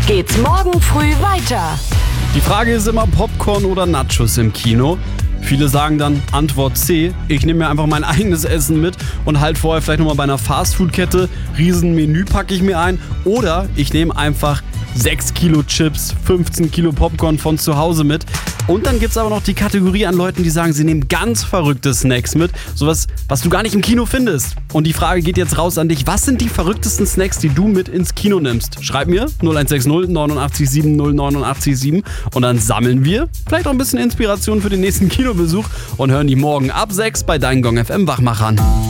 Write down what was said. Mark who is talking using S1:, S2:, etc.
S1: geht's morgen früh weiter.
S2: Die Frage ist immer Popcorn oder Nachos im Kino. Viele sagen dann Antwort C. Ich nehme mir einfach mein eigenes Essen mit und halt vorher vielleicht nochmal bei einer Fastfood-Kette. Riesenmenü packe ich mir ein. Oder ich nehme einfach 6 Kilo Chips, 15 Kilo Popcorn von zu Hause mit. Und dann gibt es aber noch die Kategorie an Leuten, die sagen, sie nehmen ganz verrückte Snacks mit. Sowas, was du gar nicht im Kino findest. Und die Frage geht jetzt raus an dich. Was sind die verrücktesten Snacks, die du mit ins Kino nimmst? Schreib mir 0160 89 7 089 7 und dann sammeln wir vielleicht auch ein bisschen Inspiration für den nächsten Kinobesuch und hören die morgen ab 6 bei deinen Gong FM Wachmachern.